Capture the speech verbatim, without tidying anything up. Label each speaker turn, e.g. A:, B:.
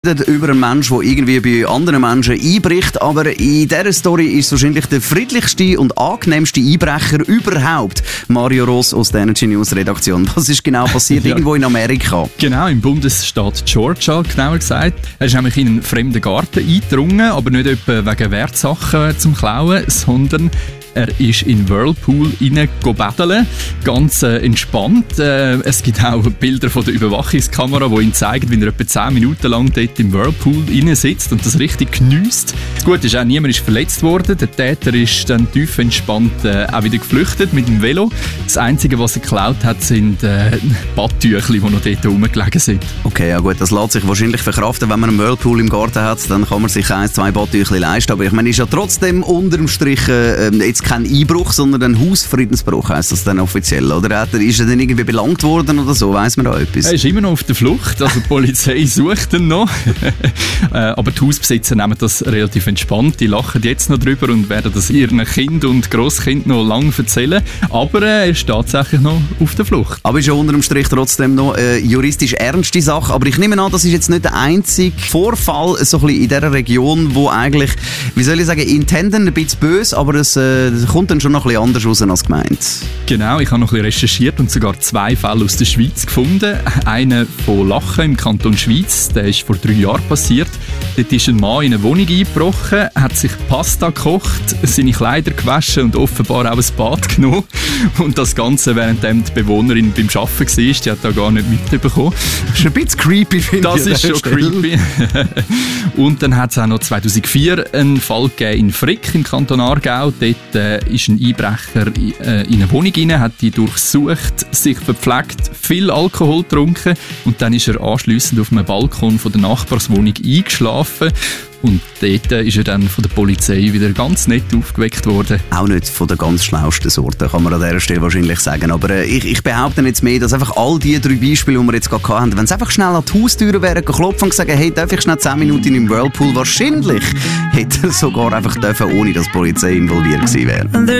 A: Über einen Menschen, der irgendwie bei anderen Menschen einbricht. Aber in dieser Story ist es wahrscheinlich der friedlichste und angenehmste Einbrecher überhaupt. Mario Ross aus der Energy News Redaktion. Was ist genau passiert?
B: Ja.
A: Irgendwo in Amerika?
B: Genau, im Bundesstaat Georgia, genauer gesagt. Er ist nämlich in einen fremden Garten eingedrungen, aber nicht etwa wegen Wertsachen zum Klauen, sondern er ist in den Whirlpool reingebädeln. Ganz äh, entspannt. Äh, es gibt auch Bilder von der Überwachungskamera, die ihm zeigen, wie er etwa zehn Minuten lang dort im Whirlpool sitzt und das richtig geniesst. Das Gute ist auch, niemand ist verletzt worden. Der Täter ist dann tief entspannt äh, auch wieder geflüchtet mit dem Velo. Das Einzige, was er geklaut hat, sind äh, Badtücher, die noch dort rumgelegen sind.
A: Okay, ja gut, das lässt sich wahrscheinlich verkraften, wenn man einen Whirlpool im Garten hat, dann kann man sich ein, zwei Badtücher leisten. Aber ich meine, ist ja trotzdem unterm Strich äh, jetzt kein Einbruch, sondern ein Hausfriedensbruch, heisst das dann offiziell, oder? Hat er, ist er dann irgendwie belangt worden oder so? Weiss man da etwas?
B: Er ist immer noch auf der Flucht, also die Polizei sucht ihn noch. äh, aber die Hausbesitzer nehmen das relativ entspannt, die lachen jetzt noch drüber und werden das ihren Kind und Grosskind noch lange erzählen. Aber äh, er ist tatsächlich noch auf der Flucht.
A: Aber ist ja unterm Strich trotzdem noch eine juristisch ernste Sache. Aber ich nehme an, das ist jetzt nicht der einzige Vorfall so ein bisschen in dieser Region, wo eigentlich, wie soll ich sagen, intended ein bisschen böse, aber es äh, kommt dann schon noch ein bisschen anders raus als gemeint.
B: Genau, ich habe noch ein bisschen recherchiert und sogar zwei Fälle aus der Schweiz gefunden. Einer von Lachen im Kanton Schweiz, der ist vor drei Jahren passiert. Dort ist ein Mann in eine Wohnung eingebrochen, hat sich Pasta gekocht, seine Kleider gewaschen und offenbar auch ein Bad genommen. Und das Ganze, während die Bewohnerin beim Arbeiten war, die hat da gar nicht mitbekommen.
A: Das ist ein bisschen creepy, finde ich.
B: Das ist schon creepy. Und dann hat es auch noch zweitausendvier einen Fall gegeben in Frick im Kanton Aargau. Dort äh, ist ein Einbrecher in, äh, in eine Wohnung rein, hat die durchsucht, sich verpflegt, viel Alkohol getrunken und dann ist er anschliessend auf einem Balkon von der Nachbarswohnung eingeschlafen. Und dort ist er dann von der Polizei wieder ganz nett aufgeweckt worden.
A: Auch nicht von der ganz schlauesten Sorte, kann man an dieser Stelle wahrscheinlich sagen. Aber äh, ich, ich behaupte jetzt mehr, dass einfach all die drei Beispiele, die wir jetzt gerade hatten, wenn es einfach schnell an die Haustüre wären, klopfen und gesagt, hey, darf ich schnell zehn Minuten im Whirlpool? Wahrscheinlich hätte er sogar einfach dürfen, ohne dass die Polizei involviert gewesen wäre.